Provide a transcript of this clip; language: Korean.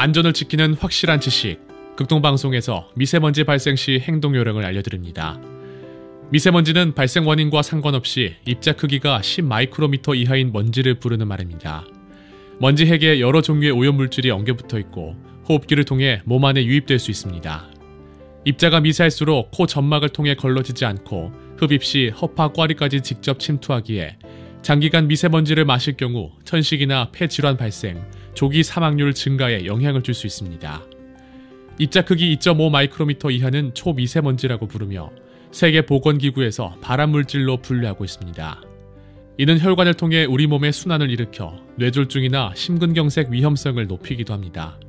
안전을 지키는 확실한 지식, 극동방송에서 미세먼지 발생 시 행동 요령을 알려드립니다. 미세먼지는 발생 원인과 상관없이 입자 크기가 10마이크로미터 이하인 먼지를 부르는 말입니다. 먼지 핵에 여러 종류의 오염물질이 엉겨붙어 있고 호흡기를 통해 몸 안에 유입될 수 있습니다. 입자가 미세할수록 코 점막을 통해 걸러지지 않고 흡입 시 허파 꽈리까지 직접 침투하기에 장기간 미세먼지를 마실 경우 천식이나 폐질환 발생, 조기 사망률 증가에 영향을 줄 수 있습니다. 입자 크기 2.5 마이크로미터 이하는 초미세먼지라고 부르며 세계보건기구에서 발암물질로 분류하고 있습니다. 이는 혈관을 통해 우리 몸의 순환을 일으켜 뇌졸중이나 심근경색 위험성을 높이기도 합니다.